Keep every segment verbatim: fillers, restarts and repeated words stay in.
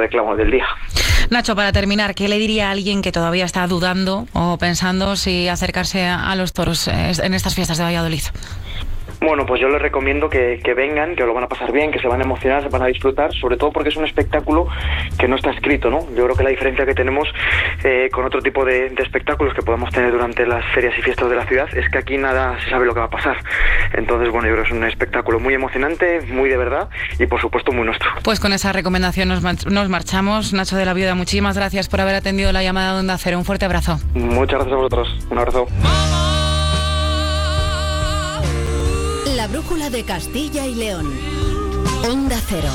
reclamo del día. Nacho, para terminar, ¿qué le diría a alguien que todavía está dudando o pensando si acercarse a los toros en estas fiestas de Valladolid? Bueno, pues yo les recomiendo que, que vengan, que lo van a pasar bien, que se van a emocionar, se van a disfrutar, sobre todo porque es un espectáculo que no está escrito, ¿no? Yo creo que la diferencia que tenemos eh, con otro tipo de, de espectáculos que podemos tener durante las ferias y fiestas de la ciudad es que aquí nada se sabe lo que va a pasar. Entonces, bueno, yo creo que es un espectáculo muy emocionante, muy de verdad y, por supuesto, muy nuestro. Pues con esa recomendación nos, nos marchamos. Nacho de la Viuda, muchísimas gracias por haber atendido la llamada de Onda Cero. Un fuerte abrazo. Muchas gracias a vosotros. Un abrazo. La brújula de Castilla y León. Onda Cero.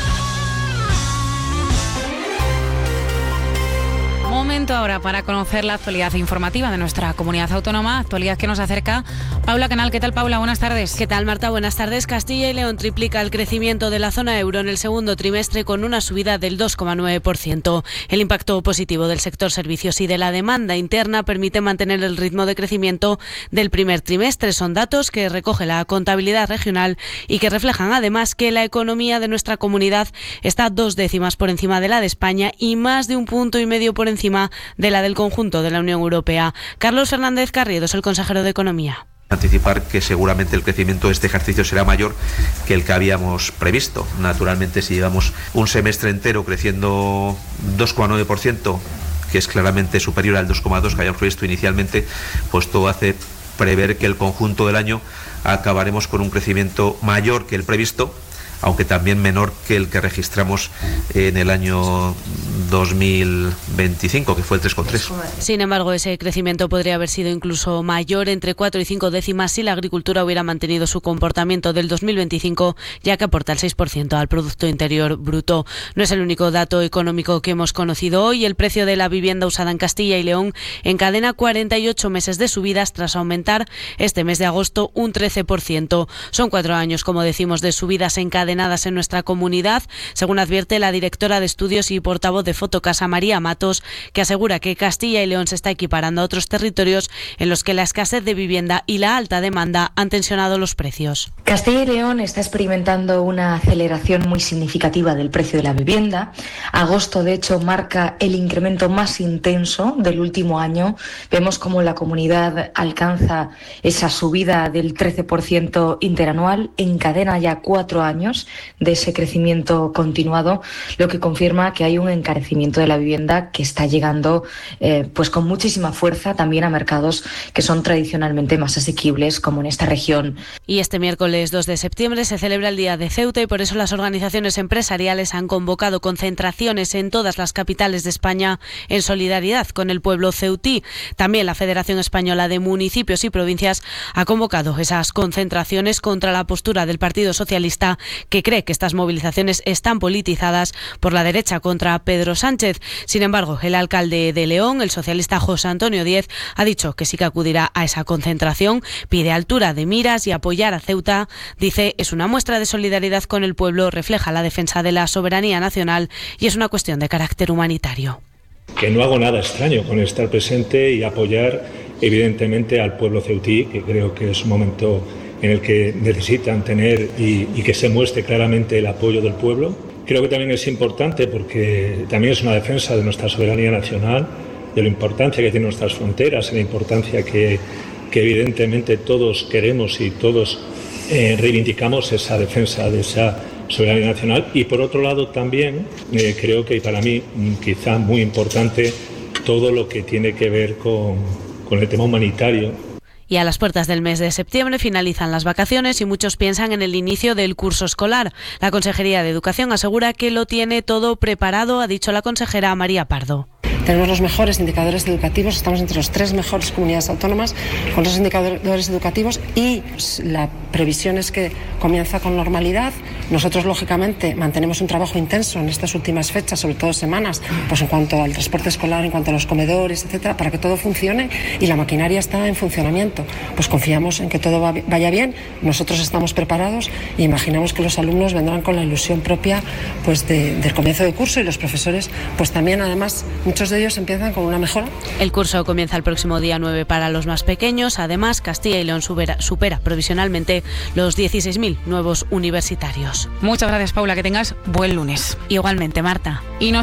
Momento ahora para conocer la actualidad informativa de nuestra comunidad autónoma, actualidad que nos acerca Paula Canal. ¿Qué tal, Paula? Buenas tardes. ¿Qué tal, Marta? Buenas tardes. Castilla y León triplica el crecimiento de la zona euro en el segundo trimestre con una subida del dos coma nueve por ciento. El impacto positivo del sector servicios y de la demanda interna permite mantener el ritmo de crecimiento del primer trimestre. Son datos que recoge la contabilidad regional y que reflejan además que la economía de nuestra comunidad está dos décimas por encima de la de España y más de un punto y medio por encima de la del conjunto de la Unión Europea. Carlos Fernández Carriedo es el consejero de Economía. Anticipar que seguramente el crecimiento de este ejercicio será mayor que el que habíamos previsto. Naturalmente, si llevamos un semestre entero creciendo dos coma nueve por ciento, que es claramente superior al dos coma dos por ciento que habíamos previsto inicialmente, pues todo hace prever que el conjunto del año acabaremos con un crecimiento mayor que el previsto, aunque también menor que el que registramos en el año dos mil veinticinco, que fue el tres coma tres. Sin embargo, ese crecimiento podría haber sido incluso mayor, entre cuatro y cinco décimas, si la agricultura hubiera mantenido su comportamiento del dos mil veinticinco, ya que aporta el seis por ciento al Producto Interior Bruto. No es el único dato económico que hemos conocido hoy. El precio de la vivienda usada en Castilla y León encadena cuarenta y ocho meses de subidas tras aumentar este mes de agosto un trece por ciento. Son cuatro años, como decimos, de subidas encadenadas en nuestra comunidad, según advierte la directora de estudios y portavoz de Fotocasa, María Matos, que asegura que Castilla y León se está equiparando a otros territorios en los que la escasez de vivienda y la alta demanda han tensionado los precios. Castilla y León está experimentando una aceleración muy significativa del precio de la vivienda. Agosto, de hecho, marca el incremento más intenso del último año. Vemos cómo la comunidad alcanza esa subida del trece por ciento interanual, encadena ya cuatro años de ese crecimiento continuado, lo que confirma que hay un encarecimiento de la vivienda que está llegando eh, pues con muchísima fuerza también a mercados que son tradicionalmente más asequibles, como en esta región. Y este miércoles dos de septiembre se celebra el Día de Ceuta y por eso las organizaciones empresariales han convocado concentraciones en todas las capitales de España en solidaridad con el pueblo ceutí. También la Federación Española de Municipios y Provincias ha convocado esas concentraciones contra la postura del Partido Socialista, que cree que estas movilizaciones están politizadas por la derecha contra Pedro Sánchez. Sin embargo, el alcalde de León, el socialista José Antonio Díez, ha dicho que sí que acudirá a esa concentración, pide altura de miras y apoyar a Ceuta. Dice, es una muestra de solidaridad con el pueblo, refleja la defensa de la soberanía nacional y es una cuestión de carácter humanitario. Que no hago nada extraño con estar presente y apoyar evidentemente al pueblo ceutí, que creo que es un momento en el que necesitan tener y, y que se muestre claramente el apoyo del pueblo. Creo que también es importante porque también es una defensa de nuestra soberanía nacional, de la importancia que tienen nuestras fronteras, de la importancia que, que evidentemente todos queremos y todos eh, reivindicamos esa defensa de esa soberanía nacional. Y por otro lado también eh, creo que para mí quizá muy importante todo lo que tiene que ver con, con el tema humanitario. Y a las puertas del mes de septiembre finalizan las vacaciones y muchos piensan en el inicio del curso escolar. La Consejería de Educación asegura que lo tiene todo preparado, ha dicho la consejera María Pardo. Tenemos los mejores indicadores educativos, estamos entre las tres mejores comunidades autónomas con los indicadores educativos y la previsión es que comienza con normalidad. Nosotros, lógicamente, mantenemos un trabajo intenso en estas últimas fechas, sobre todo semanas, pues en cuanto al transporte escolar, en cuanto a los comedores, etcétera, para que todo funcione y la maquinaria está en funcionamiento. Pues confiamos en que todo vaya bien, nosotros estamos preparados e imaginamos que los alumnos vendrán con la ilusión propia pues de, del comienzo del curso y los profesores, pues también, además, muchos de ellos empiezan con una mejora. El curso comienza el próximo día nueve para los más pequeños. Además, Castilla y León supera, supera provisionalmente los dieciséis mil nuevos universitarios. Muchas gracias, Paula, que tengas buen lunes. Igualmente, Marta. Y nos